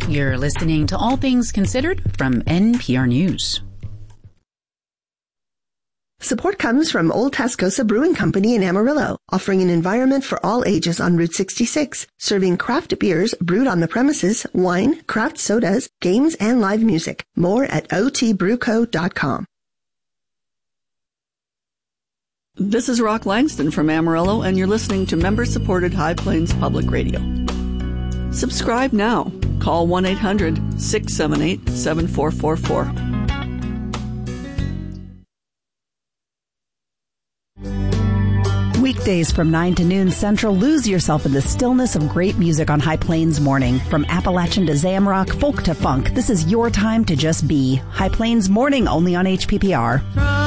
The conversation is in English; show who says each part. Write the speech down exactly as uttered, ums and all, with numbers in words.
Speaker 1: You're listening to All Things Considered from N P R News.
Speaker 2: Support comes from Old Tascosa Brewing Company in Amarillo, offering an environment for all ages on Route sixty-six, serving craft beers brewed on the premises, wine, craft sodas, games, and live music. More at o t brew co dot com.
Speaker 3: This is Rock Langston from Amarillo, and you're listening to member-supported High Plains Public Radio. Subscribe now. Call one eight hundred six seven eight seven four four four.
Speaker 4: Weekdays from nine to noon Central, lose yourself in the stillness of great music on High Plains Morning. From Appalachian to Zamrock, folk to funk, this is your time to just be. High Plains Morning, only on H P P R.